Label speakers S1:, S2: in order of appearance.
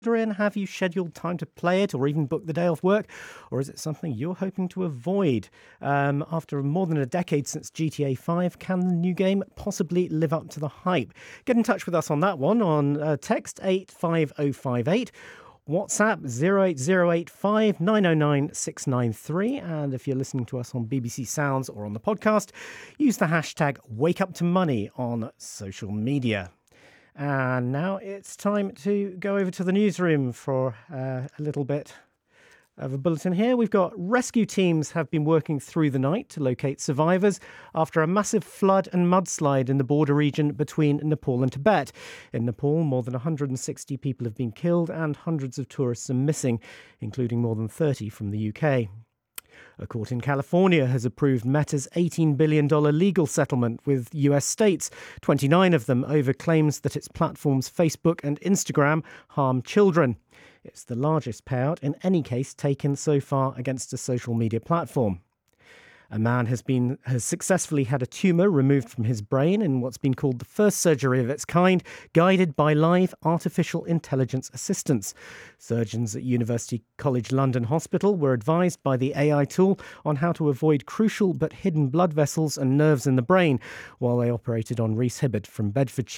S1: in? Have you scheduled time to play it or even book the day off work? Or is it something you're hoping to avoid? After more than a decade since GTA 5, can the new game possibly live up to the hype? Get in touch with us on that one on text 85058. WhatsApp 08085 909 693. And if you're listening to us on BBC Sounds or on the podcast, use the hashtag WakeUpToMoney on social media. And now it's time to go over to the newsroom for a little bit of a bulletin here. We've got rescue teams have been working through the night to locate survivors after a massive flood and mudslide in the border region between Nepal and Tibet. In Nepal, more than 160 people have been killed and hundreds of tourists are missing, including more than 30 from the UK. A court in California has approved Meta's $18 billion legal settlement with US states, 29 of them over claims that its platforms Facebook and Instagram harm children. It's the largest payout in any case taken so far against a social media platform. A man has successfully had a tumour removed from his brain in what's been called the first surgery of its kind, guided by live artificial intelligence assistants. Surgeons at University College London Hospital were advised by the AI tool on how to avoid crucial but hidden blood vessels and nerves in the brain while they operated on Rhys Hibbard from Bedfordshire.